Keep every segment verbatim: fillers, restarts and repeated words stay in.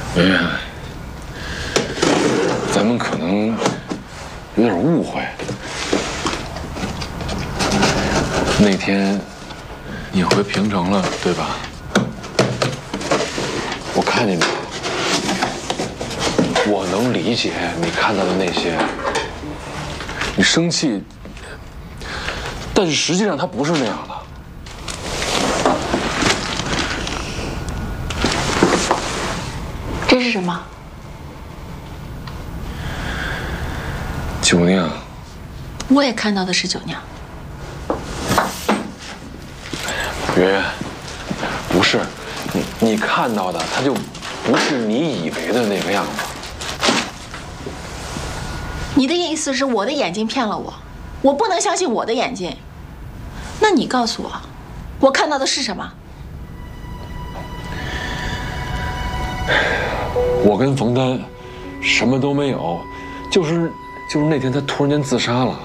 圆圆，咱们可能有点误会。那天你回平城了，对吧？我看见你了，我能理解你看到的那些，你生气，但是实际上它不是那样的。 这是什么？ 酒酿。 我也看到的是酒酿。 圆圆，不是，你你看到的，它就不是你以为的那个样子。 你的意思是我的眼睛骗了我，我不能相信我的眼睛。那你告诉我，我看到的是什么？ 我跟冯丹什么都没有，就是就是那天他突然间自杀了。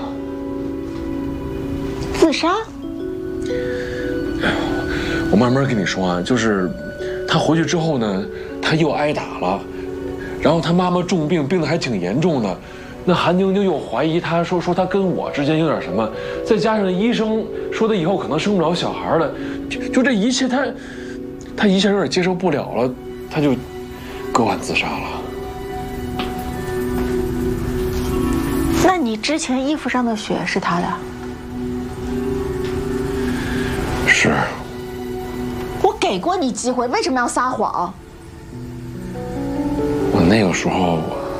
自杀？ 哎呦，我慢慢跟你说啊，就是他回去之后呢，他又挨打了，然后他妈妈重病，病得还挺严重的。那韩晶晶又怀疑他说说他跟我之间有点什么，再加上医生说他以后可能生不了小孩了，就就这一切他他一下有点接受不了了，他就。 割腕自杀了。 那你之前衣服上的血是他的？ 是。 我给过你机会，为什么要撒谎？ 我那个时候，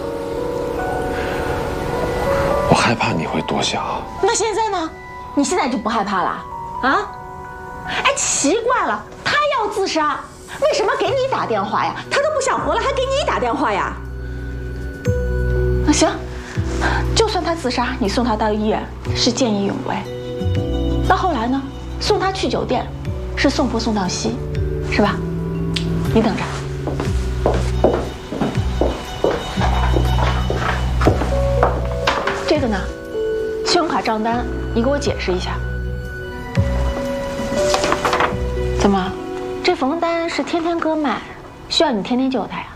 我害怕你会多想。 那现在呢？你现在就不害怕了？啊？哎，奇怪了，他要自杀。 为什么给你打电话呀？他都不想活了，还给你打电话呀？那行，就算他自杀，你送他到医院是见义勇为。到后来呢，送他去酒店是送佛送到西，是吧？你等着。这个呢，信用卡账单，你给我解释一下。怎么？ 这冯丹是天天割脉，需要你天天救他呀？